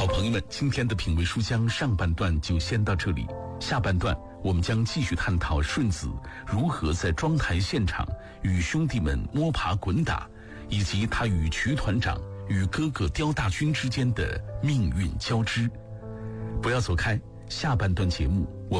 好朋友们，今天的品味书香上半段就先到这里，下半段我们将继续探讨顺子如何在庄台现场与兄弟们摸爬滚打，以及他与瞿团长与哥哥刁大军之间的命运交织。不要走开，下半段节目我